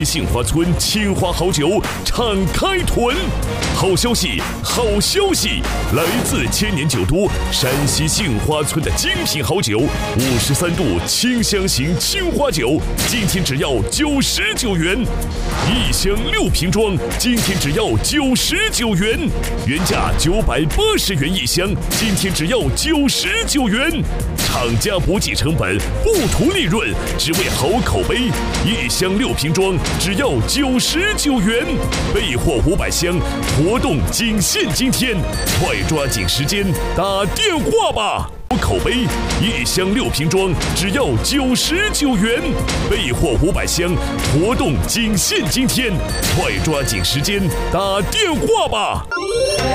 杏花村青花好酒敞开囤，好消息，好消息！来自千年酒都山西杏花村的精品好酒，53度清香型青花酒，今天只要99元，1箱6瓶装，今天只要99元，原价980元1箱，今天只要99元。厂家不计成本，不图利润，只为好口碑。1箱6瓶装，只要99元，备货500箱，活动仅限今天，快抓紧时间打电话吧！口碑1箱6瓶装，只要99元，备货500箱，活动仅限今天，快抓紧时间打电话吧！